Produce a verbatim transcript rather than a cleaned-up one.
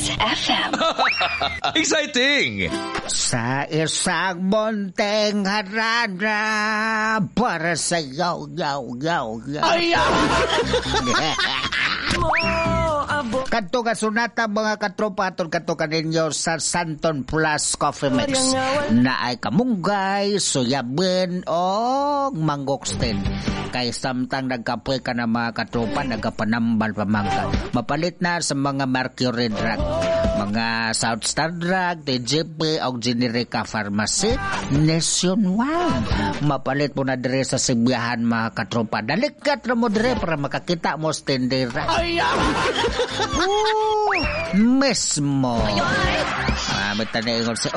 F M. Exciting! Sa isang monteng harana para sa yaw, yaw, yaw, yaw. Ay, Kanto ka sunata mga katropa atol kanto kaninyo sa Santon Plus Coffee Mix na ay kamunggay, soyaben o mangoxten. Kay samtang nagkapoy ka na mga katropa, nagapanambal pa mangka. Mapalit na sa mga Mercury Drug, mga South Star Drug, T G P o Generica Pharmacy nationwide. Mapalit mo na dire sa Sibiyahan mga katropa. Dalikat na mo dire para makakita mo sa tendera. Ooh, mismo. Ah, may tanay